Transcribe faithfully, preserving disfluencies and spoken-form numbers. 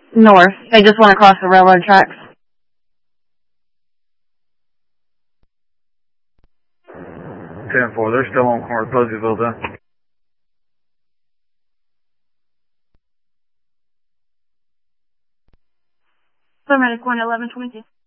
North. They just went across the railroad tracks. ten four, they're still on North Poseyville then. Affirmative, one eleven twenty-two.